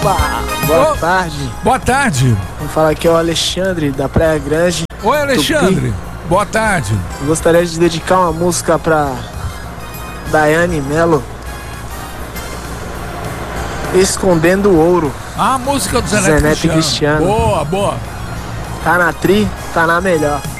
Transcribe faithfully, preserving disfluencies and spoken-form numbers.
Oba! Boa Ô, tarde. Boa tarde. Vamos falar aqui é o Alexandre, da Praia Grande. Oi, Alexandre. Tupi. Boa tarde. Eu gostaria de dedicar uma música pra Daiane Mello. Escondendo o Ouro. Ah, a música do Zé Zé Neto Neto e Cristiano. Cristiano. Boa, boa. Tá na tri, tá na melhor.